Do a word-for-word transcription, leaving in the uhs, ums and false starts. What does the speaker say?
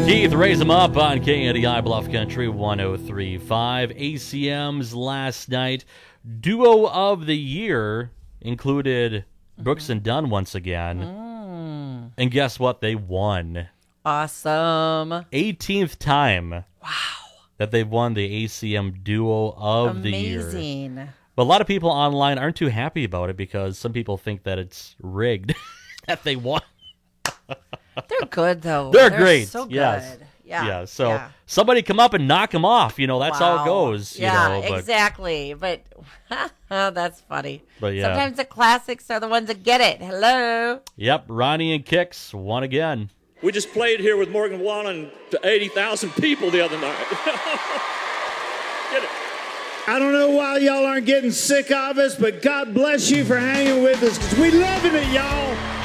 Keith, raise them up on K N D I Bluff Country one oh three point five. A C M's last night duo of the year included Brooks mm-hmm. and Dunn once again. Mm. And guess what? They won. Awesome. eighteenth time. Wow. That they've won the A C M duo of Amazing. the year. Amazing. But a lot of people online aren't too happy about it because some people think that it's rigged that they won. They're good, though. They're, They're great. so good. Yes. Yeah. Yeah. So yeah. somebody come up and knock them off. You know, that's wow. how it goes. Yeah, you know, but, exactly. But oh, that's funny. But yeah. Sometimes the classics are the ones that get it. Hello. Yep. Ronnie and Kix won again. We just played here with Morgan Wallen to eighty thousand people the other night. Get it. I don't know why y'all aren't getting sick of us, but God bless you for hanging with us, because we loving it, y'all.